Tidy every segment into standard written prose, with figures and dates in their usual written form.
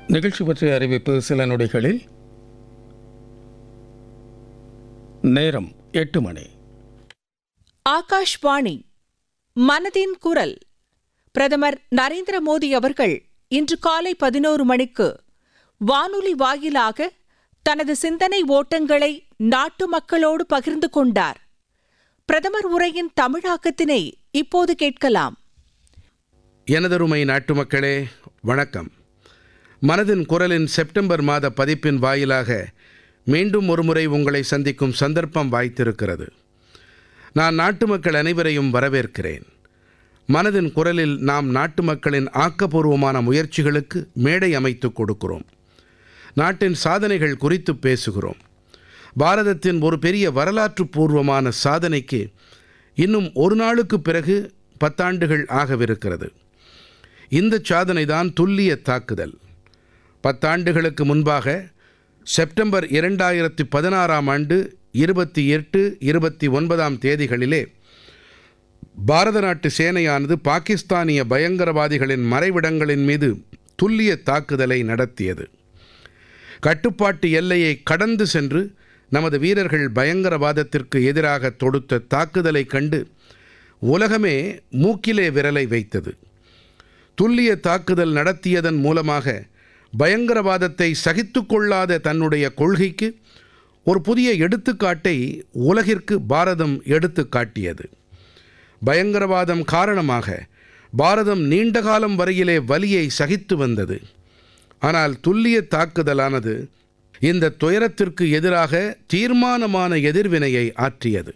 நிகழ்ச்சி பற்றிய அறிவிப்பு சில நொடிகளில். நேரம் 8 மணி. ஆகாஷ்வாணி மனதின் குரல். பிரதமர் நரேந்திர மோடி அவர்கள் இன்று காலை 11 மணிக்கு வானொலி வாயிலாக தனது சிந்தனை ஓட்டங்களை நாட்டு மக்களோடு பகிர்ந்து கொண்டார். பிரதமர் உரையின் தமிழாக்கத்தினை இப்போது கேட்கலாம். எனதருமை நாட்டு மக்களே, வணக்கம். மனதின் குரலின் செப்டம்பர் மாத பதிப்பின் வாயிலாக மீண்டும் ஒருமுறை உங்களை சந்திக்கும் சந்தர்ப்பம் வாய்த்திருக்கிறது. நான் நாட்டு மக்கள் அனைவரையும் வரவேற்கிறேன். மனதின் குரலில் நாம் நாட்டு மக்களின் ஆக்கப்பூர்வமான முயற்சிகளுக்கு மேடை அமைத்து கொடுக்கிறோம். நாட்டின் சாதனைகள் குறித்து பேசுகிறோம். பாரதத்தின் ஒரு பெரிய வரலாற்று பூர்வமான சாதனைக்கு இன்னும் ஒரு நாளுக்கு பிறகு 10 ஆண்டுகள் ஆகவிருக்கிறது. இந்த சாதனை தான் துல்லிய தாக்குதல். 10 ஆண்டுகளுக்கு முன்பாக செப்டம்பர் 2016ஆம் ஆண்டு 28, 29ஆம் தேதிகளிலே பாரத நாட்டு சேனையானது பாகிஸ்தானிய பயங்கரவாதிகளின் மறைவிடங்களின் மீது துல்லிய தாக்குதலை நடத்தியது. கட்டுப்பாட்டு எல்லையை கடந்து சென்று நமது வீரர்கள் பயங்கரவாதத்திற்கு எதிராக தொடுத்த தாக்குதலை கண்டு உலகமே மூக்கிலே விரலை வைத்தது. துல்லிய தாக்குதல் நடத்தியதன் மூலமாக பயங்கரவாதத்தை சகித்து கொள்ளாத தன்னுடைய கொள்கைக்கு ஒரு புதிய எடுத்துக்காட்டை உலகிற்கு பாரதம் எடுத்து காட்டியது. பயங்கரவாதம் காரணமாக பாரதம் நீண்ட காலம் வரையிலே வலியை சகித்து வந்தது. ஆனால் துல்லிய தாக்குதலானது இந்த துயரத்திற்கு எதிராக தீர்மானமான எதிர்வினையை ஆற்றியது.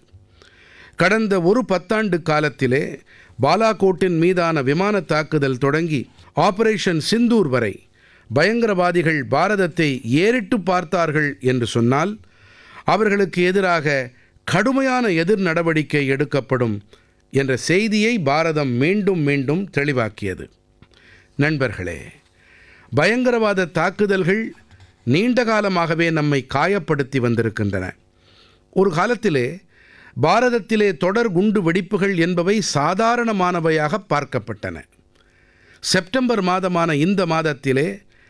கடந்த ஒரு 10 ஆண்டு காலத்திலே பாலாகோட்டின் மீதான விமான தாக்குதல் தொடங்கி ஆபரேஷன் சிந்தூர் வரை பயங்கரவாதிகள் பாரதத்தை ஏறிட்டு பார்த்தார்கள் என்று சொன்னால் அவர்களுக்கு எதிராக கடுமையான எதிர் நடவடிக்கை எடுக்கப்படும் என்ற செய்தியை பாரதம் மீண்டும் மீண்டும் தெளிவாக்கியது. நண்பர்களே, பயங்கரவாத தாக்குதல்கள் நீண்ட காலமாகவே நம்மை காயப்படுத்தி வந்திருக்கின்றன. ஒரு காலத்திலே பாரதத்திலே தொடர் குண்டு வெடிப்புகள் என்பவை சாதாரணமானவையாக பார்க்கப்பட்டன. செப்டம்பர் மாதமான இந்த மாதத்திலே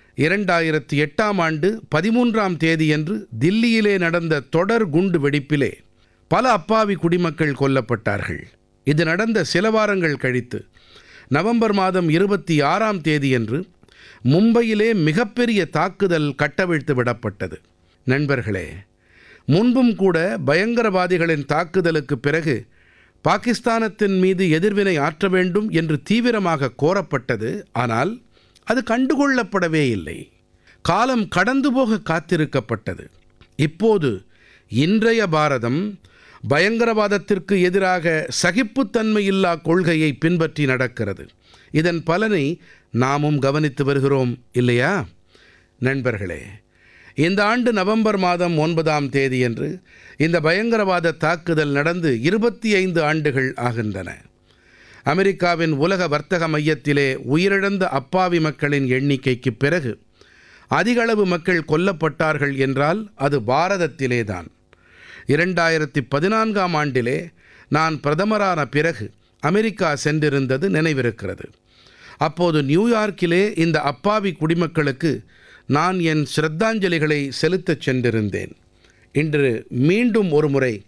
2008ஆம் ஆண்டு 13ஆம் தேதியன்று தில்லியிலே நடந்த தொடர் குண்டு வெடிப்பிலே பல அப்பாவி குடிமக்கள் கொல்லப்பட்டார்கள். இது நடந்த சில வாரங்கள் கழித்து நவம்பர் மாதம் 26ஆம் தேதியன்று மும்பையிலே மிகப்பெரிய தாக்குதல் கட்டவிழ்த்து விடப்பட்டது. நண்பர்களே, முன்பும் கூட பயங்கரவாதிகளின் தாக்குதலுக்கு பிறகு பாகிஸ்தானத்தின் மீது எதிர்வினை ஆற்ற வேண்டும் என்று தீவிரமாக கோரப்பட்டது. ஆனால் அது கண்டுகொள்ளப்படவே இல்லை. காலம் கடந்து போக காத்திருக்கப்பட்டது. இப்போது இன்றைய பாரதம் பயங்கரவாதத்திற்கு எதிராக சகிப்புத்தன்மையில்லா கொள்கையை பின்பற்றி நடக்கிறது. இதன் பலனை நாமும் கவனித்து வருகிறோம், இல்லையா? நண்பர்களே, இந்த ஆண்டு நவம்பர் மாதம் 9ஆம் தேதியன்று இந்த பயங்கரவாத தாக்குதல் நடந்து 25 ஆண்டுகள் ஆகின்றன. அமெரிக்காவின் உலக வர்த்தக மையத்திலே உயிரிழந்த அப்பாவி மக்களின் எண்ணிக்கைக்கு பிறகு அதிகளவு மக்கள் கொல்லப்பட்டார்கள் என்றால் அது பாரதத்திலே தான். 2014ஆம் ஆண்டிலே நான் பிரதமரான பிறகு அமெரிக்கா சென்றிருந்தது நினைவிருக்கிறது. அப்போது நியூயார்க்கிலே இந்த அப்பாவி குடிமக்களுக்கு நான் என் சிரத்தாஞ்சலிகளை செலுத்தச் சென்றிருந்தேன். இன்று மீண்டும் ஒரு முறை